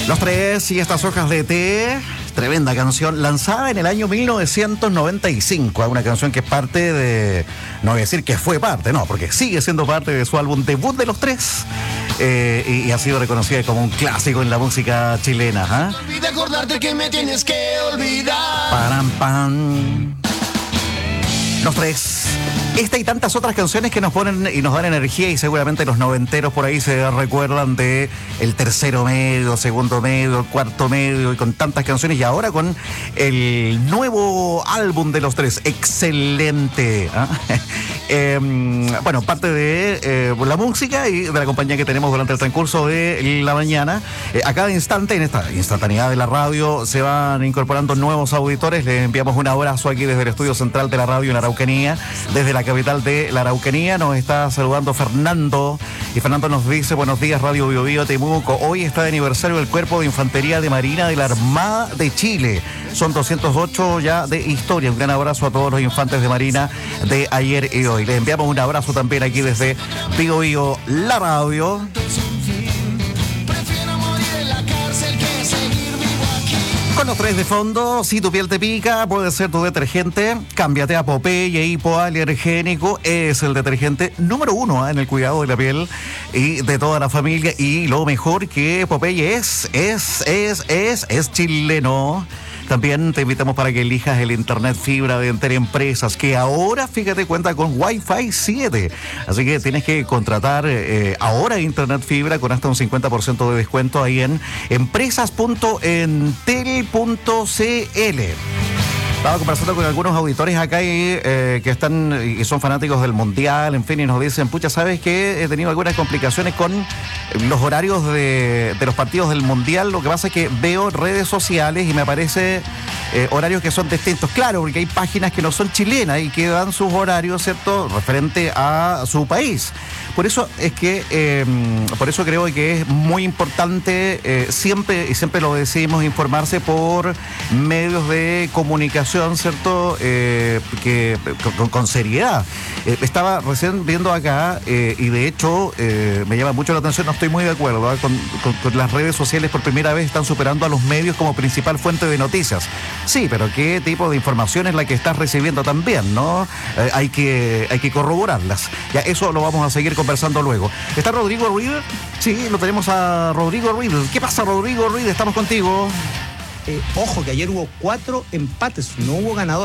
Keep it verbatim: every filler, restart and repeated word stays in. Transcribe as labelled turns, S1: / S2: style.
S1: Los Tres y estas hojas de té, tremenda canción, lanzada en el año mil novecientos noventa y cinco, una canción que es parte de, no voy a decir que fue parte, no, porque sigue siendo parte de su álbum debut de Los Tres, eh, y, y ha sido reconocida como un clásico en la música chilena. ¿Ah?
S2: No olvides acordarte que me tienes que olvidar.
S1: Param, pam. Los Tres. Esta y tantas otras canciones que nos ponen y nos dan energía, y seguramente los noventeros por ahí se recuerdan de el tercero medio, segundo medio, el cuarto medio, y con tantas canciones, y ahora con el nuevo álbum de Los Tres, excelente. ¿Ah? eh, bueno, parte de eh, la música y de la compañía que tenemos durante el transcurso de la mañana. Eh, a cada instante, en esta instantaneidad de la radio, se van incorporando nuevos auditores. Les enviamos un abrazo aquí desde el estudio central de la radio en la Araucanía, desde la capital de la Araucanía. Nos está saludando Fernando, y Fernando nos dice: buenos días, Radio Bio Bio Temuco. Hoy está de aniversario del Cuerpo de Infantería de Marina de la Armada de Chile. Son doscientos ocho ya de historia. Un gran abrazo a todos los infantes de Marina de ayer y hoy. Les enviamos un abrazo también aquí desde Bio Bio, la radio. Con Los Tres de fondo, si tu piel te pica, puede ser tu detergente. Cámbiate a Popeye Hipoalergénico. Es el detergente número uno ¿eh? en el cuidado de la piel y de toda la familia. Y lo mejor que Popeye es, es, es, es, es chileno. También te invitamos para que elijas el internet fibra de Entel Empresas, que ahora, fíjate, cuenta con Wi-Fi siete. Así que tienes que contratar eh, ahora internet fibra con hasta un cincuenta por ciento de descuento ahí en empresas punto entel punto c l. Estaba conversando con algunos auditores acá y, eh, que están y son fanáticos del Mundial, en fin, y nos dicen: pucha, ¿sabes qué? He tenido algunas complicaciones con los horarios de, de los partidos del Mundial. Lo que pasa es que veo redes sociales y me aparece eh, horarios que son distintos. Claro, porque hay páginas que no son chilenas y que dan sus horarios, ¿cierto?, referente a su país. Por eso es que, eh, por eso creo que es muy importante eh, siempre, y siempre lo decimos, informarse por medios de comunicación, ¿cierto?, eh, que con, con seriedad. Eh, estaba recién viendo acá, eh, y de hecho eh, me llama mucho la atención, no estoy muy de acuerdo, ¿eh? con, con, con las redes sociales por primera vez están superando a los medios como principal fuente de noticias. Sí, pero ¿qué tipo de información es la que estás recibiendo también, no? Eh, hay que, hay que corroborarlas. Ya, eso lo vamos a seguir conversando luego. ¿Está Rodrigo Ruiz? Sí, lo tenemos a Rodrigo Ruiz. ¿Qué pasa, Rodrigo Ruiz? Estamos contigo.
S3: Eh, ojo, que ayer hubo cuatro empates, no hubo ganador.